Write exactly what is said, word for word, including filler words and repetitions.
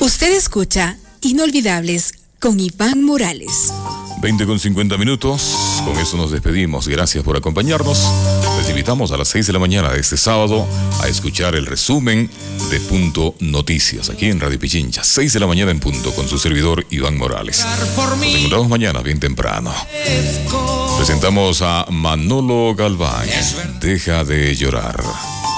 Usted escucha Inolvidables con Iván Morales. veinte con cincuenta minutos. Con eso nos despedimos. Gracias por acompañarnos. Les invitamos a las seis de la mañana de este sábado a escuchar el resumen de Punto Noticias aquí en Radio Pichincha. seis de la mañana en punto con su servidor Iván Morales. Nos encontramos mañana bien temprano. Presentamos a Manolo Galván. Deja de llorar.